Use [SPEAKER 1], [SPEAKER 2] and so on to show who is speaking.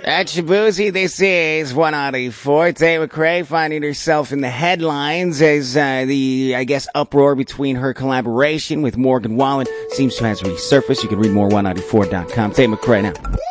[SPEAKER 1] At Shabuzi, this is 184. Tate McRae finding herself in the headlines as uproar between her collaboration with Morgan Wallen seems to have resurfaced. You can read more 194.com. Tate McRae now.